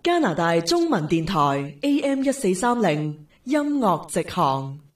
加拿大中文電台 AM1430 音樂直航。